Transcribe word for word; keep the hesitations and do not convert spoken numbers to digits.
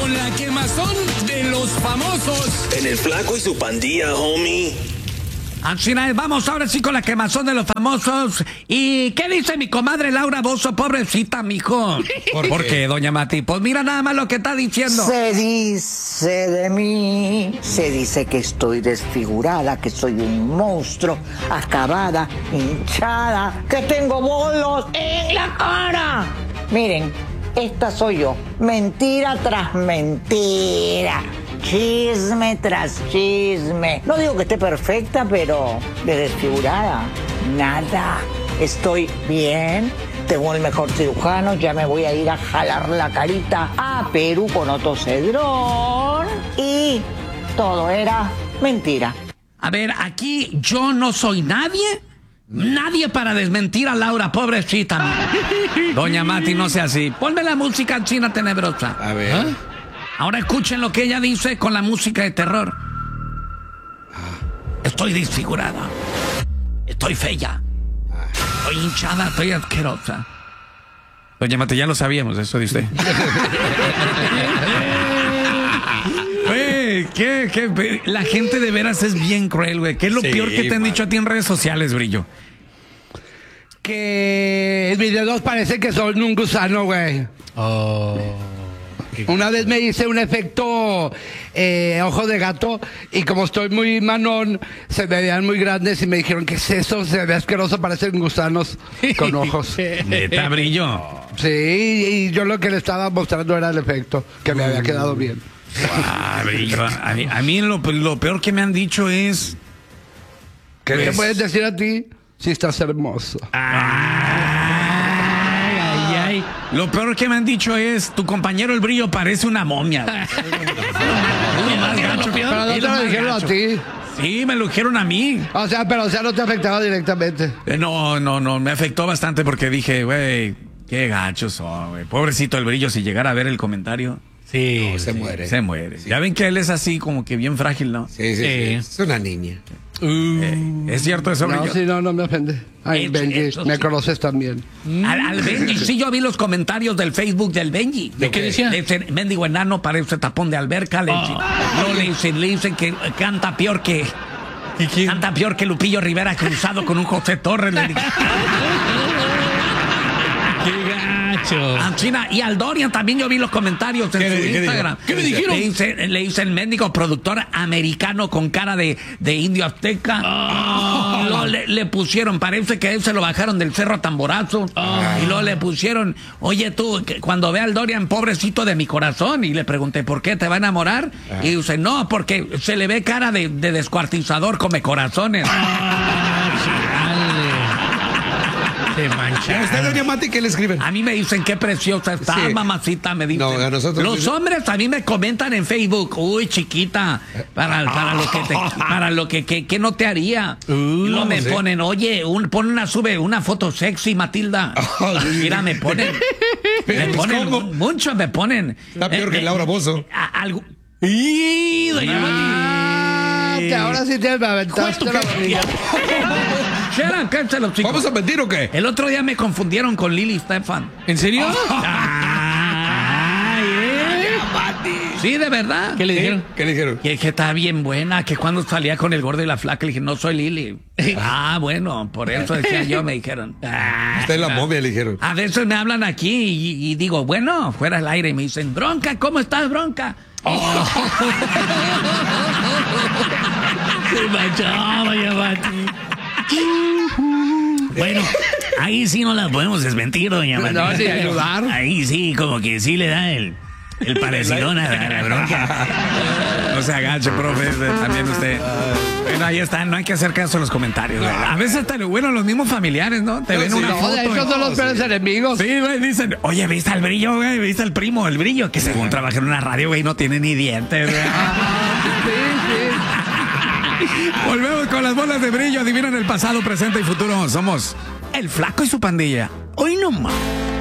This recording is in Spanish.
con la quemazón de los famosos. En el Flaco y su Pandilla, homie. Así es, vamos ahora sí con la quemazón de los famosos. ¿Y qué dice mi comadre Laura Bozzo? Pobrecita, mijo. ¿Por, ¿Por qué, doña Mati? Pues mira nada más lo que está diciendo. Se dice de mí, se dice que estoy desfigurada, que soy un monstruo, acabada, hinchada, que tengo bolos en la cara. Miren, esta soy yo, mentira tras mentira. Chisme tras chisme. No digo que esté perfecta, pero de desfigurada, nada. Estoy bien, tengo el mejor cirujano, ya me voy a ir a jalar la carita a Perú con Otto Cedrón. Y todo era mentira. A ver, aquí yo no soy nadie. Nadie para desmentir a Laura, pobrecita. Doña Mati, no sea así. Ponme la música china tenebrosa. A ver. ¿Ah? Ahora escuchen lo que ella dice con la música de terror. Estoy desfigurada. Estoy fea. Estoy hinchada, estoy asquerosa. Doña Mati, ya lo sabíamos, eso dice. Güey, ¿qué, qué? La gente de veras es bien cruel, güey. ¿Qué es lo sí, peor que te han man. dicho a ti en redes sociales, Brillo? Que mis dedos parece que son un gusano, güey. Oh... Una vez me hice un efecto eh, ojo de gato y como estoy muy manón, se me veían muy grandes y me dijeron, ¿qué es eso? Se ve asqueroso, parecen gusanos con ojos. ¿Neta, Brillo? Sí, y yo lo que le estaba mostrando era el efecto, que me había quedado bien. Ah, Brillo, a mí, a mí lo, lo peor que me han dicho es... ¿Qué pues... te puedes decir a ti? Si estás hermoso. Lo peor que me han dicho es, tu compañero el Brillo parece una momia. Es lo más gacho. Pero no te lo dijeron a ti. Sí, me lo dijeron a mí. O sea, pero o sea, no te afectaba directamente. Eh, no, no, no, me afectó bastante porque dije, güey, qué gachos son, güey. Pobrecito el Brillo, si llegara a ver el comentario. Sí, no, se sí, muere. Se muere. Sí. Ya ven que él es así como que bien frágil, ¿no? Sí, sí, sí. sí. Es una niña. Uh, eh, ¿Es cierto eso, Brillo? No, sí, no, no me ofende. Ay, Eso, Benji, eso, me sí. conoces también. Al, al Benji, sí, yo vi los comentarios del Facebook del Benji. ¿De qué decía? Le dicen, mendigo enano, parece tapón de alberca. Le dicen, no, le dicen, le dicen que canta peor que... Canta peor que Lupillo Rivera cruzado con un José Torres. Le dicen. A China y al Dorian también yo vi los comentarios en su ¿Qué, Instagram. ¿Qué, ¿Qué me dijeron? Le dice, le dice el mendigo productor americano con cara de, de indio azteca. Oh. Y luego le, le pusieron, parece que a él se lo bajaron del cerro Tamborazo. Oh. Y luego le pusieron, oye tú, que cuando ve al Dorian, pobrecito de mi corazón. Y le pregunté, ¿por qué te va a enamorar? Ah. Y dice, no, porque se le ve cara de, de descuartizador, come corazones. Se mancha. ¿A usted, doña Mati, qué le escriben? A mí me dicen qué preciosa está, sí. Mamacita, me dicen. No, a nosotros Los dicen... hombres a mí me comentan en Facebook, uy, chiquita, para, para lo que te, para lo que, que, que no te haría. Uh, y luego me sí. ponen, oye, un, pon una, sube una foto sexy, Matilda. Oh, sí. Mira, me ponen, me ponen, ¿cómo? Mucho me ponen. Está peor eh, que eh, Laura Bozzo. Algo. ¡Y, doña ah, que ahora sí te aventaste la barriga. ¿Vamos a mentir o qué? El otro día me confundieron con Lili Stefan. ¿En serio? Ay, ¿eh? Sí, de verdad. ¿Qué le dijeron? ¿Qué le dijeron? Que, que está bien buena, que cuando salía con el gordo y la flaca, le dije, no soy Lili. Ah, bueno, por eso decía yo, me dijeron. Ah, usted es la momia, le dijeron. A veces me hablan aquí y, y digo, bueno, fuera al aire, y me dicen, Bronca, ¿cómo estás, Bronca? Oh. Se manchó, vaya Mati. Bueno, ahí sí no la podemos desmentir, doña Mati. No, sí, ayudar. Ahí sí, como que sí le da el, el parecidón a la Bronca. No se agache, profe, también usted. Bueno, ahí está, no hay que hacer caso a los comentarios. No. A veces, te, bueno, los mismos familiares, ¿no? Te no, ven sí, una no, foto. Esos son los peores sí. enemigos. Sí, güey, dicen, oye, ¿viste al Brillo, güey? ¿Viste al primo, el Brillo? Que según trabaja en una radio, güey, no tiene ni dientes, güey. Sí, sí. Volvemos con las bolas de Brillo. Adivinan el pasado, presente y futuro. Somos el Flaco y su Pandilla. Hoy no más.